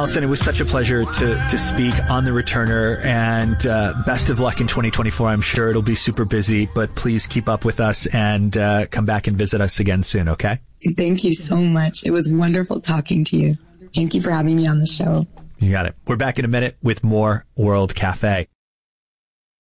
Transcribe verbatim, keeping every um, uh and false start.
Allison, it was such a pleasure to, to speak on The Returner, and uh, best of luck in twenty twenty-four. I'm sure it'll be super busy, but please keep up with us and uh, come back and visit us again soon, okay? Thank you so much. It was wonderful talking to you. Thank you for having me on the show. You got it. We're back in a minute with more World Cafe.